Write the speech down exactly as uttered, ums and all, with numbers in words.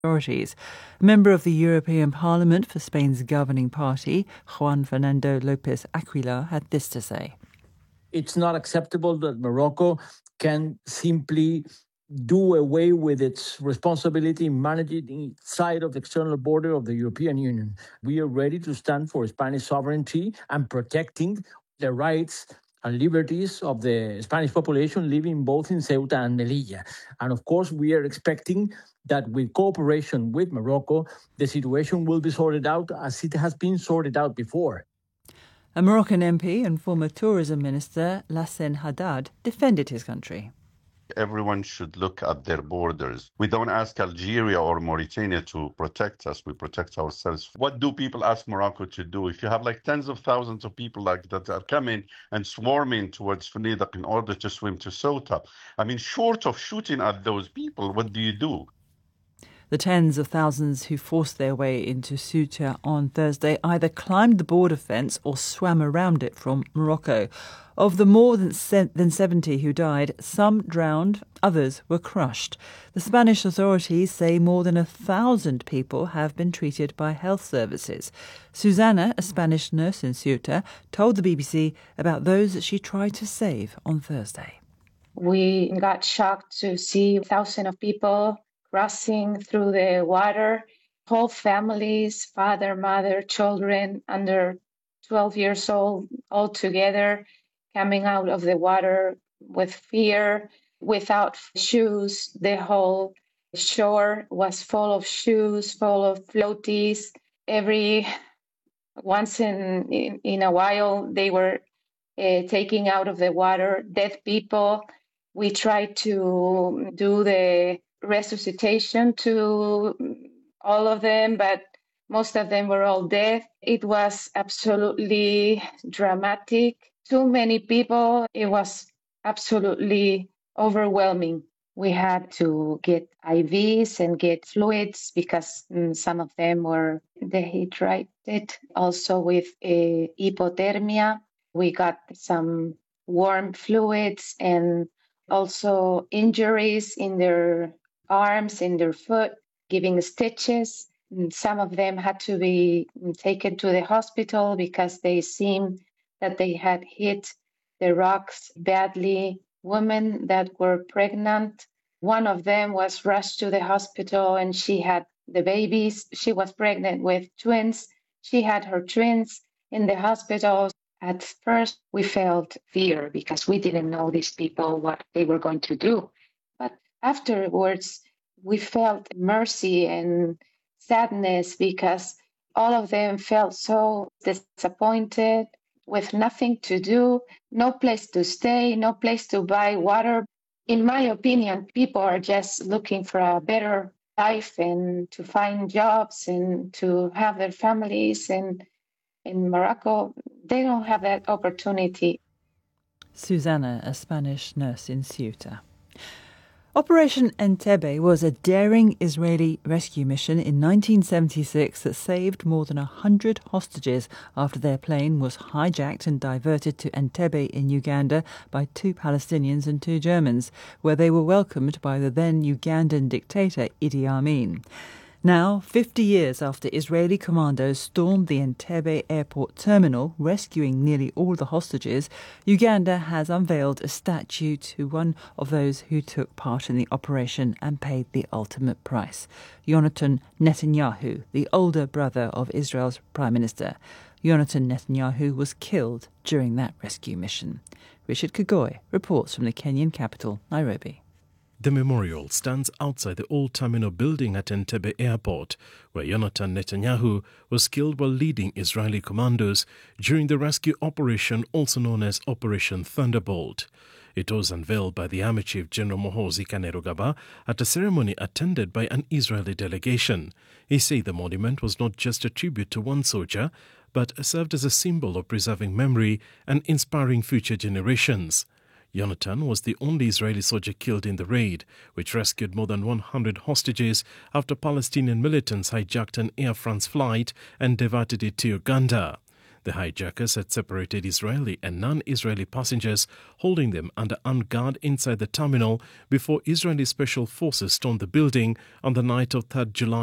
authorities. A member of the European Parliament for Spain's governing party, Juan Fernando López Aguilar, had this to say. It's not acceptable that Morocco can simply do away with its responsibility in managing the side of the external border of the European Union. We are ready to stand for Spanish sovereignty and protecting the rights and liberties of the Spanish population living both in Ceuta and Melilla. And of course, we are expecting that with cooperation with Morocco, the situation will be sorted out as it has been sorted out before. A Moroccan M P and former tourism minister, Lassen Haddad, defended his country. Everyone should look at their borders. We don't ask Algeria or Mauritania to protect us. We protect ourselves. What do people ask Morocco to do? If you have like tens of thousands of people like that are coming and swarming towards Fnidak in order to swim to Ceuta, I mean, short of shooting at those people, what do you do? The tens of thousands who forced their way into Ceuta on Thursday either climbed the border fence or swam around it from Morocco. Of the more than seventy who died, some drowned, others were crushed. The Spanish authorities say more than a thousand people have been treated by health services. Susana, a Spanish nurse in Ceuta, told the B B C about those that she tried to save on Thursday. We got shocked to see thousands of people crossing through the water, whole families, father, mother, children under twelve years old, all together, coming out of the water with fear, without shoes. The whole shore was full of shoes, full of floaties. Every once in, in, in a while, they were uh, taking out of the water dead people. We tried to do the resuscitation to all of them, but most of them were all dead. It was absolutely dramatic. Too many people. It was absolutely overwhelming. We had to get I Vs and get fluids because mm, some of them were dehydrated. Also with uh, hypothermia, we got some warm fluids and also injuries in their arms, in their foot, giving stitches. And some of them had to be taken to the hospital because they seemed that they had hit the rocks badly. Women that were pregnant, one of them was rushed to the hospital and she had the babies. She was pregnant with twins. She had her twins in the hospital. At first, we felt fear because we didn't know these people, what they were going to do. But afterwards, we felt mercy and sadness because all of them felt so disappointed with nothing to do, no place to stay, no place to buy water. In my opinion, people are just looking for a better life and to find jobs and to have their families. And in Morocco, they don't have that opportunity. Susana, a Spanish nurse in Ceuta. Operation Entebbe was a daring Israeli rescue mission in nineteen seventy-six that saved more than one hundred hostages after their plane was hijacked and diverted to Entebbe in Uganda by two Palestinians and two Germans, where they were welcomed by the then Ugandan dictator Idi Amin. Now, fifty years after Israeli commandos stormed the Entebbe airport terminal, rescuing nearly all the hostages, Uganda has unveiled a statue to one of those who took part in the operation and paid the ultimate price. Yonatan Netanyahu, the older brother of Israel's Prime Minister. Yonatan Netanyahu was killed during that rescue mission. Richard Kagoy reports from the Kenyan capital, Nairobi. The memorial stands outside the old terminal building at Entebbe Airport, where Yonatan Netanyahu was killed while leading Israeli commandos during the rescue operation also known as Operation Thunderbolt. It was unveiled by the Army Chief General Muhoozi Kainerugaba at a ceremony attended by an Israeli delegation. He said the monument was not just a tribute to one soldier, but served as a symbol of preserving memory and inspiring future generations. Yonatan was the only Israeli soldier killed in the raid, which rescued more than one hundred hostages after Palestinian militants hijacked an Air France flight and diverted it to Uganda. The hijackers had separated Israeli and non-Israeli passengers, holding them under armed guard inside the terminal before Israeli special forces stormed the building on the night of third of July.